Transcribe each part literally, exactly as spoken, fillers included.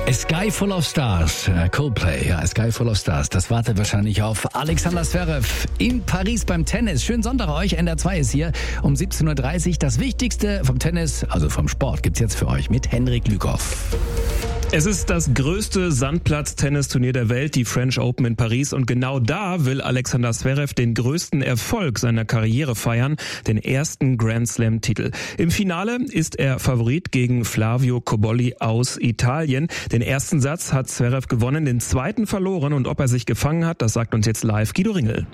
A Sky Full of Stars, Coldplay, ja, A Sky Full of Stars, das wartet wahrscheinlich auf Alexander Zverev in Paris beim Tennis. Schönen Sonntag euch, N D R zwei ist hier um siebzehn Uhr dreißig. Das Wichtigste vom Tennis, also vom Sport, gibt's jetzt für euch mit Henrik Lükow. Es ist das größte Sandplatz-Tennisturnier der Welt, die French Open in Paris. Und genau da will Alexander Zverev den größten Erfolg seiner Karriere feiern, den ersten Grand Slam-Titel. Im Finale ist er Favorit gegen Flavio Cobolli aus Italien. Den ersten Satz hat Zverev gewonnen, den zweiten verloren. Und ob er sich gefangen hat, das sagt uns jetzt live Guido Ringel.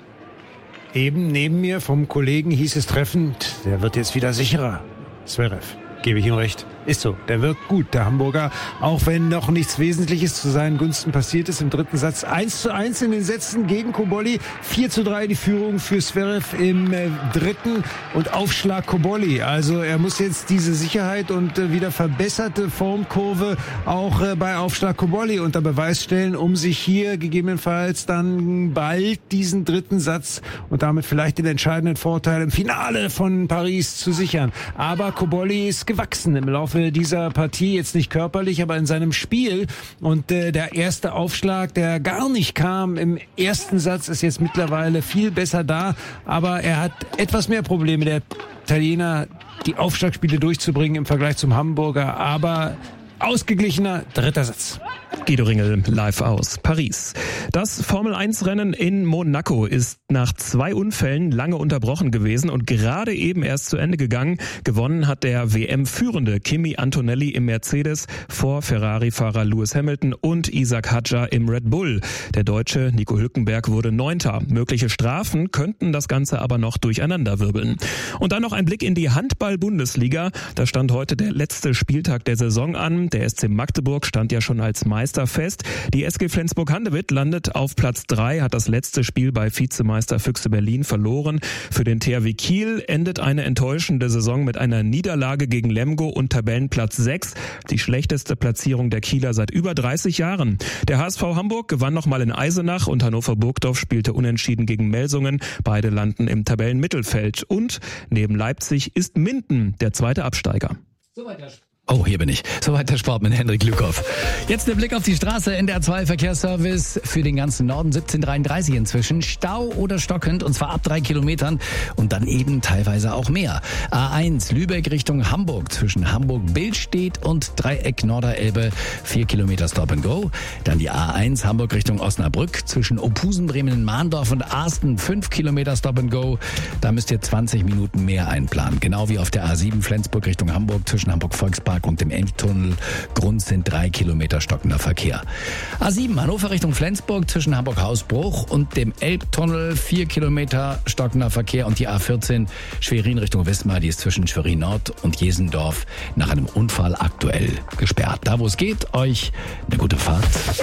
Eben neben mir vom Kollegen hieß es treffend, der wird jetzt wieder sicherer. Zverev, gebe ich ihm recht. Ist so, der wirkt gut, der Hamburger, auch wenn noch nichts Wesentliches zu seinen Gunsten passiert ist. Im dritten Satz eins zu eins in den Sätzen gegen Cobolli, vier zu drei die Führung für Zverev im äh, dritten und Aufschlag Cobolli. Also er muss jetzt diese Sicherheit und äh, wieder verbesserte Formkurve auch äh, bei Aufschlag Cobolli unter Beweis stellen, um sich hier gegebenenfalls dann bald diesen dritten Satz und damit vielleicht den entscheidenden Vorteil im Finale von Paris zu sichern. Aber Cobolli ist gewachsen im Laufe dieser Partie, jetzt nicht körperlich, aber in seinem Spiel. Und äh, der erste Aufschlag, der gar nicht kam im ersten Satz, ist jetzt mittlerweile viel besser da. Aber er hat etwas mehr Probleme, der Italiener, die Aufschlagspiele durchzubringen im Vergleich zum Hamburger. Aber ausgeglichener dritter Satz. Guido Ringel live aus Paris. Das Formel eins Rennen in Monaco ist nach zwei Unfällen lange unterbrochen gewesen und gerade eben erst zu Ende gegangen. Gewonnen hat der W M-Führende Kimi Antonelli im Mercedes vor Ferrari-Fahrer Lewis Hamilton und Isaac Hadjar im Red Bull. Der Deutsche Nico Hülkenberg wurde Neunter. Mögliche Strafen könnten das Ganze aber noch durcheinanderwirbeln. Und dann noch ein Blick in die Handball-Bundesliga. Da stand heute der letzte Spieltag der Saison an. Der S C Magdeburg stand ja schon als Meister fest. Die S G Flensburg-Handewitt landet auf Platz drei, hat das letzte Spiel bei Vizemeister Füchse Berlin verloren. Für den T H W Kiel endet eine enttäuschende Saison mit einer Niederlage gegen Lemgo und Tabellenplatz sechs. Die schlechteste Platzierung der Kieler seit über dreißig Jahren. Der H S V Hamburg gewann nochmal in Eisenach und Hannover Burgdorf spielte unentschieden gegen Melsungen. Beide landen im Tabellenmittelfeld. Und neben Leipzig ist Minden der zweite Absteiger. Soweit der Oh, hier bin ich. Soweit der Sport mit Henrik Lükow. Jetzt der Blick auf die Straße. N D R zwei Verkehrsservice für den ganzen Norden. siebzehn Uhr dreiunddreißig inzwischen. Stau oder stockend, und zwar ab drei Kilometern und dann eben teilweise auch mehr. A eins Lübeck Richtung Hamburg zwischen Hamburg-Billstedt und Dreieck Norderelbe. vier Kilometer Stop and Go. Dann die A eins Hamburg Richtung Osnabrück zwischen Ophusen, Bremen, Mahndorf und Arsten. fünf Kilometer Stop and Go. Da müsst ihr zwanzig Minuten mehr einplanen. Genau wie auf der A sieben Flensburg Richtung Hamburg zwischen Hamburg-Volkspark und dem Elbtunnel. Grund sind drei Kilometer stockender Verkehr. A sieben Hannover Richtung Flensburg zwischen Hamburg-Hausbruch und dem Elbtunnel. vier Kilometer stockender Verkehr. Und die A vierzehn Schwerin Richtung Wismar, die ist zwischen Schwerin Nord und Jesendorf nach einem Unfall aktuell gesperrt. Da wo es geht, euch eine gute Fahrt.